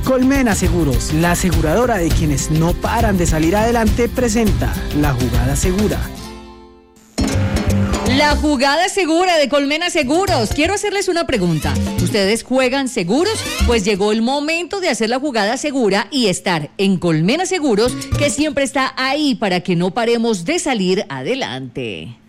Colmena Seguros, la aseguradora de quienes no paran de salir adelante, presenta La Jugada Segura. La jugada segura de Colmena Seguros. Quiero hacerles una pregunta. ¿Ustedes juegan seguros? Pues llegó el momento de hacer la jugada segura y estar en Colmena Seguros, que siempre está ahí para que no paremos de salir adelante.